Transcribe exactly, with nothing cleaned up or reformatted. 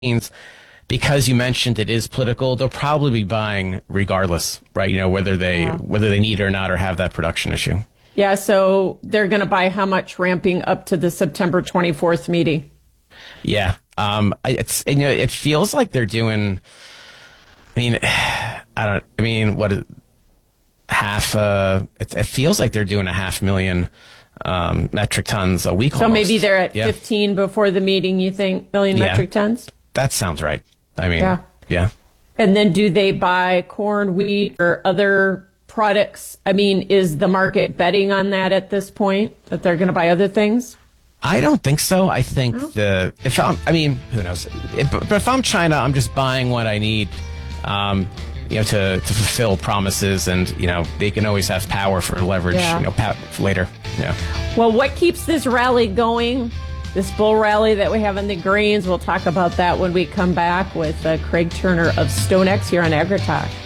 means because you mentioned it is political, they'll probably be buying regardless, right? You know, whether they Yeah. whether they need it or not or have that production issue. Yeah, so they're going to buy how much ramping up to the September twenty-fourth meeting? Yeah. Um, I- it's, you know, it feels like they're doing, I mean, I don't, I mean, what, is- half, uh, it, it feels like they're doing a half million, um, metric tons a week. So almost. maybe they're at Yeah. fifteen before the meeting, you think, million Yeah. metric tons? That sounds right. I mean, Yeah. yeah. And then do they buy corn, wheat, or other products? I mean, is the market betting on that at this point, that they're going to buy other things? I don't think so. I think the if I'm, I mean, who knows? If, but if I'm China, I'm just buying what I need, um, you know, to, to fulfill promises, and you know, they can always have power for leverage, Yeah. you know, pa- later. Yeah. Well, what keeps this rally going? This bull rally that we have in the greens. We'll talk about that when we come back with uh, Craig Turner of StoneX here on AgriTalk.